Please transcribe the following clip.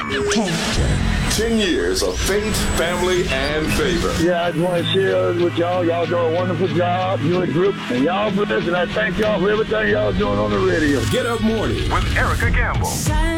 10 years of faith, family, and favor. Yeah, I just want to share with y'all. Y'all do a wonderful job, you and group, and y'all blessed, and I thank y'all for everything y'all doing on the radio. Get Up Morning with Erica Campbell.